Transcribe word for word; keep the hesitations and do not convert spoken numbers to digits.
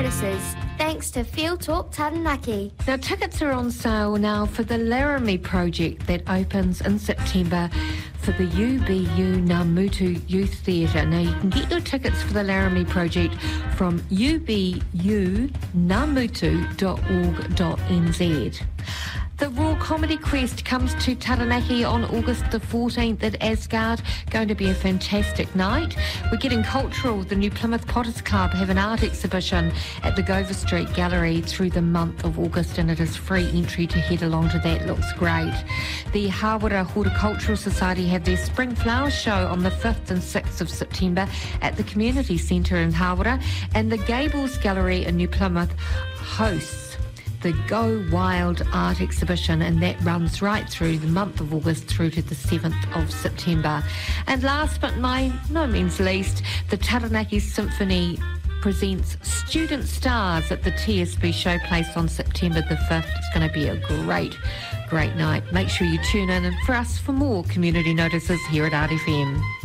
notices, thanks to Field Talk Taranaki. Now, tickets are on sale now for the Laramie project that opens in September for the U B U Namutu Youth Theatre. Now, you can get your tickets for the Laramie project from u b u namutu dot org dot n z. The Raw Comedy Quest comes to Taranaki on August the fourteenth at Asgard. Going to be a fantastic night. We're getting cultural. The New Plymouth Potters Club have an art exhibition at the Gover Street Gallery through the month of August, and it is free entry to head along to that. Looks great. The Hawera Horticultural Society have their Spring Flower Show on the fifth and sixth of September at the Community Centre in Hawera, and the Gables Gallery in New Plymouth hosts the Go Wild Art Exhibition, and that runs right through the month of August through to the seventh of September. And last but by no means least, the Taranaki Symphony presents Student Stars at the T S B Showplace on September the fifth. It's going to be a great, great night. Make sure you tune in and for us for more community notices here at R F M.